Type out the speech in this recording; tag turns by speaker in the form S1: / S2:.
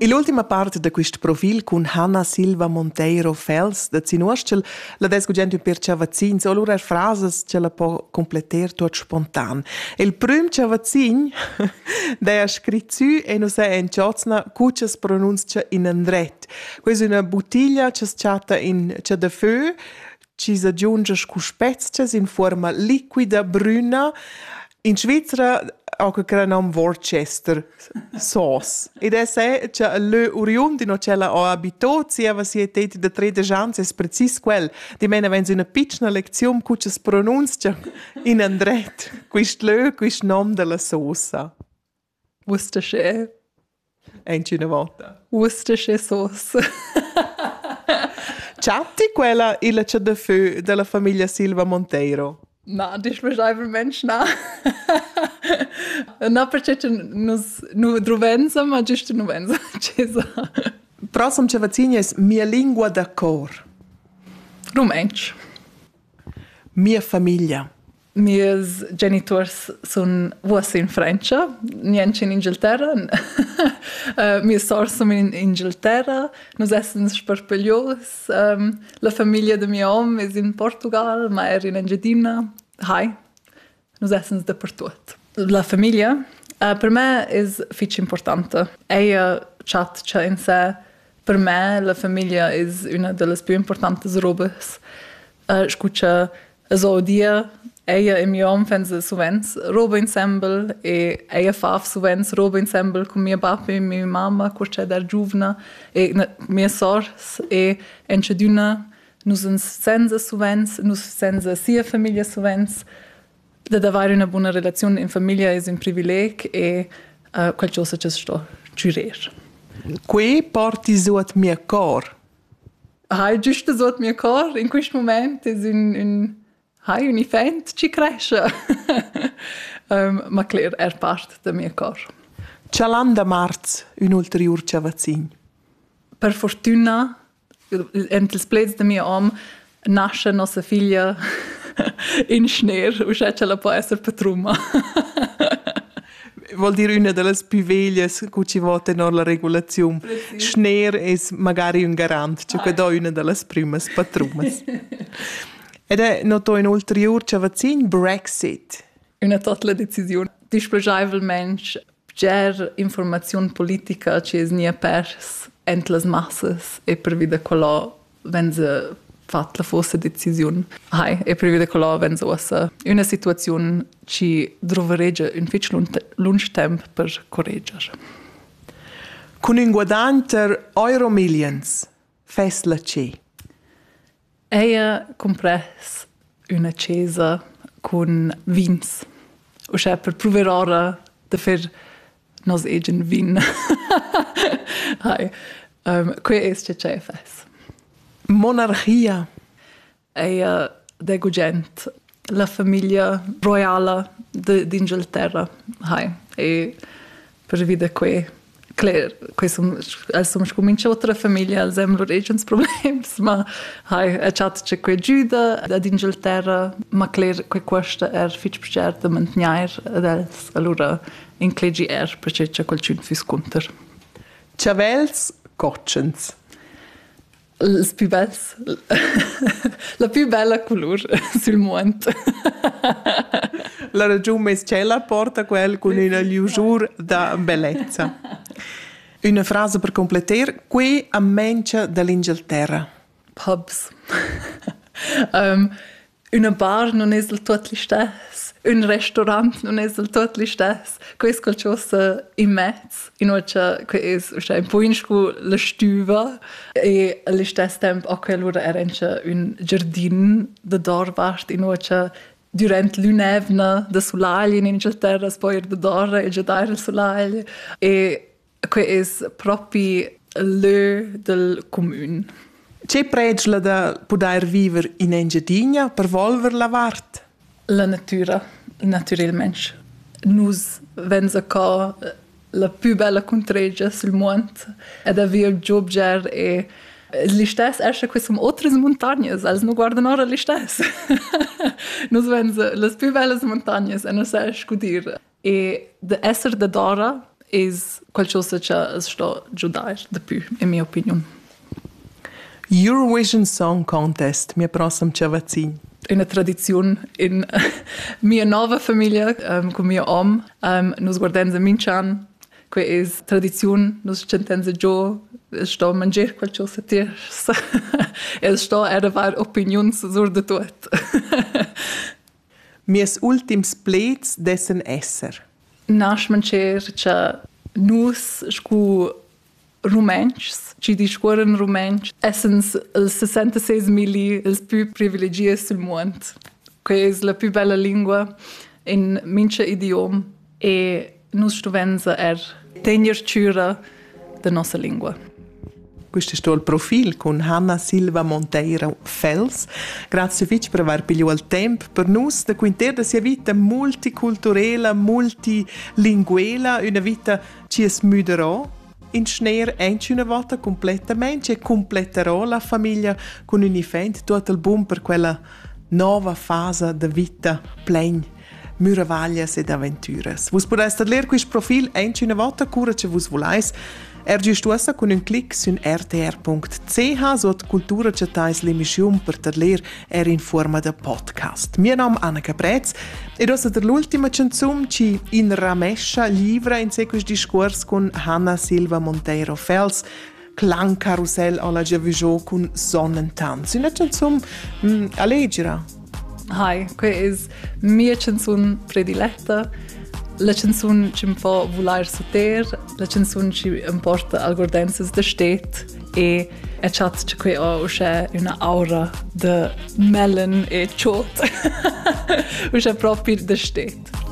S1: E l'ultima parte da questo profil con Hanna Silva Monteiro Fels da Zinuascel la desgugent un per Ciavazzin, so allora frases ce la può completer tot spontan. E il prim Ciavazzin da ha scritto e non sa in ciozna cuccia si pronuncia in andret. Questa è una bottiglia che si chatta in c'è da feu, ci si aggiunge cu spezies in forma liquida, bruna. In Svizzera anche che nom Worcester sauce. Ed è se che le oriundi no ce la ho abituato, sieva si teti da 13 anni, è precis quel. Di mena wenn una piccola lezione cu ci si pronuncia in andret, quist nom della sauce.
S2: Worcestershire.
S1: Una volta.
S2: Worcestershire sauce.
S1: Chatti quella il c'è da feu della famiglia Silva Monteiro.
S2: No, das beschreiben Mensch na. Na perché nu drovenza, ma giusto nu venza. Cesa.
S1: Prossimo Ciavazzini è mia lingua da cor.
S2: Rumensch.
S1: Mia famiglia.
S2: Miei genitori sono vuoti in Francia, niente in Inghilterra. Mie sorelle sono in Inghilterra, noi siamo sparpaglios. La famiglia di mio uomo è in Portugal, ma è in Engadina. Noi siamo dappertutto. La famiglia per me è molto importante. Chat c'è in sé. Per me la famiglia è una delle più importanti robe. Scusa so dia. Ella e mio uomo fanno sovens roba insieme e ella fa sovens roba insieme con mio papà e mia mamma quando c'è giovane e mia sorella e enceduna noi siamo senza sovens, noi senza sia famiglia sovens. Da avere una buona relazione in famiglia è un privilegio e qualcosa che sto giurare.
S1: Qui porti su al mio cor?
S2: Giusto su al mio cor, in questo momento è un evento ci cresce. Ma chiaro, è parte del mio cor.
S1: C'è l'anno da marzo, un ulteriore Ciavazzin.
S2: Per fortuna, entro il plezzo del mio uomo, nasce nostra figlia in Schneer, e ce la può essere patruma.
S1: Vuol dire una delle più veglie che ci vota in la regolazione. Schneer è magari un garant, cioè che do una delle prime patrumas. Ed è noto in ulteriore Ciavazzin Brexit.
S2: Una totale decisione. Displegabilmente, c'è informazione politica che è nie pers entre le masses e per via quello wenn fatto la fosse decisione. E per via quello wenn ossa una situazione ci trovereggia un fitch lunch tempo per correggere.
S1: Con un guadagno Euro Millions, fessla c'è.
S2: Ella compress una chiesa con vins. O cioè per provare di fare nos egen vin. Qui è ce c'è fes.
S1: Monarchia.
S2: Ella degugent la famiglia royale d'Inghilterra. E per via qui als comincia outra família, als haben regens problems, ma è chat che que giuda ad Inghilterra, ma clear que questa fitch per de mantenere adels allora in clegi perché c'è qualcun fiscunter.
S1: Chavels Cotchens.
S2: Les più bels, la più bella colore sul mondo.
S1: La ragione è che la porta quel con una liusura da bellezza. Una frase per completare, qui a Mencia dell'Inghilterra.
S2: Pubs. Una bar non è del tutto lo stesso. Un ristorante non è del tutto lo stesso. Questo è qualcosa in mezzo. Inoltre, questo è un po' come la stuva. E allo stesso tempo, anche allora era un giardino da dorvart. Inoltre, durante l'unevna da solaglia in Inghilterra, poi da dorra e già dare il solaglia. E questo è proprio l'eu del comune.
S1: C'è pregla da poter vivere in Engadina per volver la vart?
S2: La natura, naturalmente. Noi vengono la più bella contregia sul mondo ed avviamo giobger e li stessi esce che sono altre montagne, als non guardano ora li stessi. Noi vengono le più belle montagne e non sai scudir. E de essere da Dora es qualcosa che sto giudare da più, in mia opinione.
S1: Eurovision Song Contest, mia prossima ciavazzin.
S2: Una tradizione in mia nuova famiglia, con mio om, nos guardenza mincian, que es tradizione, nos centenza giù, sto a mangiare qualcosa tiers, e sto a arrivare opinioni sur de tot.
S1: Mias ultims plets dessen esser.
S2: Nasch mangiare, che nus scu rumencs, ci discuoren rumencs, essens il 66 mili ils più privilegiati sul mondo. Que es la più bella lingua in mincha idiom e nus stuvenza tenir cura da nostra lingua.
S1: Questo è il profilo con Hanna Silva Monteiro Fels. Grazie fitch per aver pigliato il tempo per noi da quinter da sia vita multiculturale, multilinguela, una vita ci smuderò in schneer una volta completamente e completerò la famiglia con un evento tutto il boom per quella nuova fase di vita plein muravaglias ed avventuras. Vos poteste ler questo profilo una volta cura che vos volais. Giustosa con un clic su rtr.ch sot cultura che tais l'emissione per ler in forma de podcast. Mio nome è Anna Caprez ed ossa der l'ultima canzone ci in ramescia livra in sequis discors con Hanna Silva Monteiro Fels, Clan Carousel alla Giavigiò con Sonnentanz. Una canzone alleggera.
S2: Hai, que es mia canzone prediletta. La canzone ci mi fa volar soter, la canzone ci importa al guardenses da stet e chat ci qui ho usce una aura de melon e chot. Usce proprio da stet.